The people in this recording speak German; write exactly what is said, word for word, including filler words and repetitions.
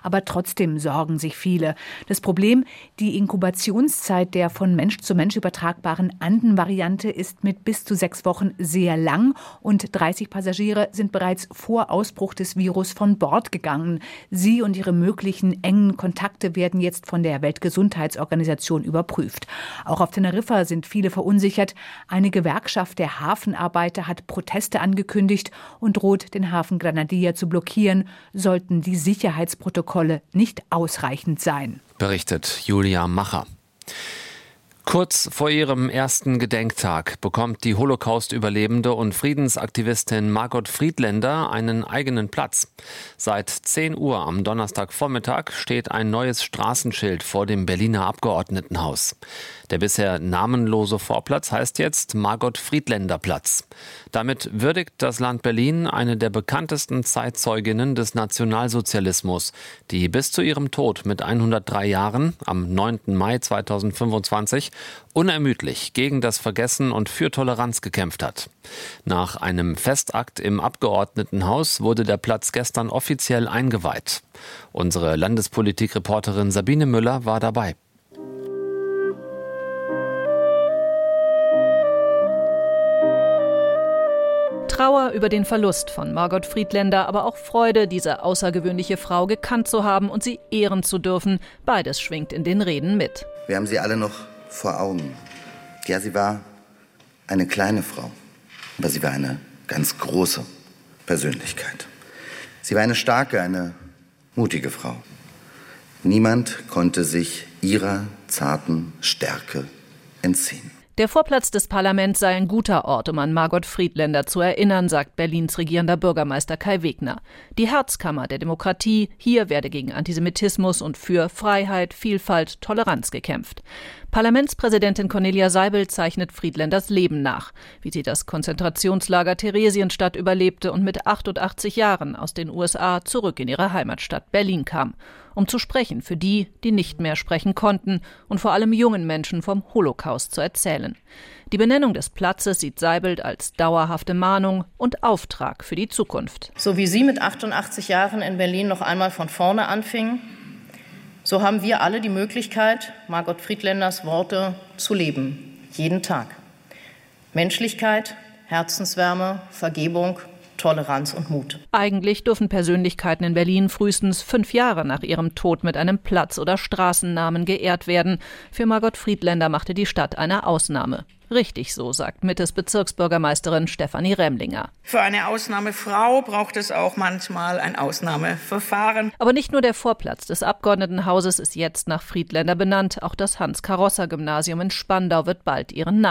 aber trotzdem sorgen sich viele. Das Problem, die Inkubationszeit der von Mensch zu Mensch übertragbaren Anden-Variante ist mit bis zu sechs Wochen sehr lang und dreißig Passagiere sind bereits vor Ausbruch des Virus von Bord gegangen. Sie und ihre möglichen engen Kontakte werden jetzt von der Weltgesundheitsorganisation überprüft. Auch auf Teneriffa sind viele verunsichert. Eine Gewerkschaft der Hafenarbeiter hat Proteste angekündigt und droht, den Hafen Granadilla zu blockieren, sollten die Sicherheitsprotokolle nicht ausreichend sein. Berichtet Julia Macher. Kurz vor ihrem ersten Gedenktag bekommt die Holocaust-Überlebende und Friedensaktivistin Margot Friedländer einen eigenen Platz. Seit zehn Uhr am Donnerstagvormittag steht ein neues Straßenschild vor dem Berliner Abgeordnetenhaus. Der bisher namenlose Vorplatz heißt jetzt Margot-Friedländer-Platz. Damit würdigt das Land Berlin eine der bekanntesten Zeitzeuginnen des Nationalsozialismus, die bis zu ihrem Tod mit hundertdrei Jahren am neunten Mai zweitausendfünfundzwanzig unermüdlich gegen das Vergessen und für Toleranz gekämpft hat. Nach einem Festakt im Abgeordnetenhaus wurde der Platz gestern offiziell eingeweiht. Unsere Landespolitik-Reporterin Sabine Müller war dabei. Trauer über den Verlust von Margot Friedländer, aber auch Freude, diese außergewöhnliche Frau gekannt zu haben und sie ehren zu dürfen. Beides schwingt in den Reden mit. Wir haben sie alle noch vor Augen. Ja, sie war eine kleine Frau, aber sie war eine ganz große Persönlichkeit. Sie war eine starke, eine mutige Frau. Niemand konnte sich ihrer zarten Stärke entziehen. Der Vorplatz des Parlaments sei ein guter Ort, um an Margot Friedländer zu erinnern, sagt Berlins regierender Bürgermeister Kai Wegner. Die Herzkammer der Demokratie, hier werde gegen Antisemitismus und für Freiheit, Vielfalt, Toleranz gekämpft. Parlamentspräsidentin Cornelia Seibel zeichnet Friedländers Leben nach, wie sie das Konzentrationslager Theresienstadt überlebte und mit achtundachtzig Jahren aus den U S A zurück in ihre Heimatstadt Berlin kam, um zu sprechen für die, die nicht mehr sprechen konnten und vor allem jungen Menschen vom Holocaust zu erzählen. Die Benennung des Platzes sieht Seibel als dauerhafte Mahnung und Auftrag für die Zukunft. So wie sie mit achtundachtzig Jahren in Berlin noch einmal von vorne anfing, so haben wir alle die Möglichkeit, Margot Friedländers Worte zu leben, jeden Tag. Menschlichkeit, Herzenswärme, Vergebung, Toleranz und Mut. Eigentlich dürfen Persönlichkeiten in Berlin frühestens fünf Jahre nach ihrem Tod mit einem Platz- oder Straßennamen geehrt werden. Für Margot Friedländer machte die Stadt eine Ausnahme. Richtig so, sagt Mittes Bezirksbürgermeisterin Stefanie Remlinger. Für eine Ausnahmefrau braucht es auch manchmal ein Ausnahmeverfahren. Aber nicht nur der Vorplatz des Abgeordnetenhauses ist jetzt nach Friedländer benannt. Auch das Hans-Carosser-Gymnasium in Spandau wird bald ihren Namen